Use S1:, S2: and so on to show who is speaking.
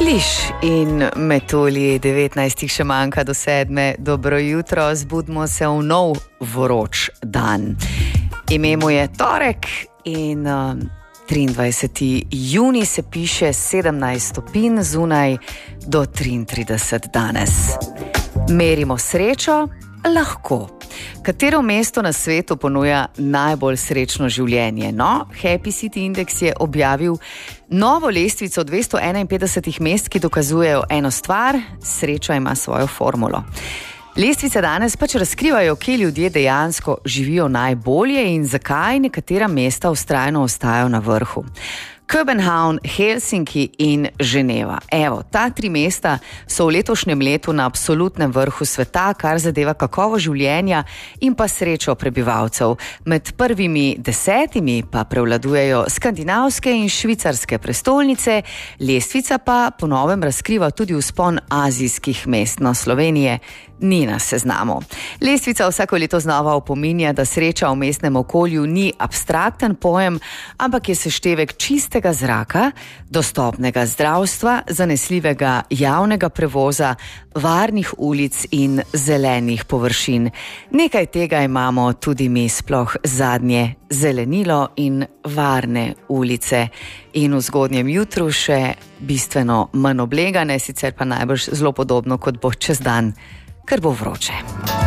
S1: Liš in metulji, 19 še manjka do 7. Dobro jutro, zbudimo se v nov vroč dan. Ime mu je torek in 23. juni se piše 17 stopinj zunaj do 33 danes. Merimo srečo? Lahko. Katero mesto na svetu ponuja najbolj srečno življenje? No, Happy City Index je objavil novo lestvico 251 mest, ki dokazujejo eno stvar: sreča ima svojo formulo. Lestvice danes pač razkrivajo, kje ljudje dejansko živijo najbolje in zakaj nekatera mesta vztrajno ostajajo na vrhu. København, Helsinki in Ženeva. Evo, ta 3 mesta so v letošnjem letu na absolutnem vrhu sveta, kar zadeva kakovo življenja in pa srečo prebivalcev. Med prvimi 10 pa prevladujejo skandinavske in švicarske prestolnice, lestvica pa po novem razkriva tudi vzpon azijskih mest. No, Slovenije ni na seznamu. Lestvica vsako leto znova opominja, da sreča v mestnem okolju ni abstrakten pojem, ampak je seštevek čistega zraka, dostopnega zdravstva, zanesljivega javnega prevoza, varnih ulic in zelenih površin. Nekaj tega imamo tudi mi, sploh zadnje: zelenilo in varne ulice. In v zgodnjem jutru še bistveno manj oblegane, sicer pa najbrž zelo podobno, kot bo čez dan, ker bo vroče.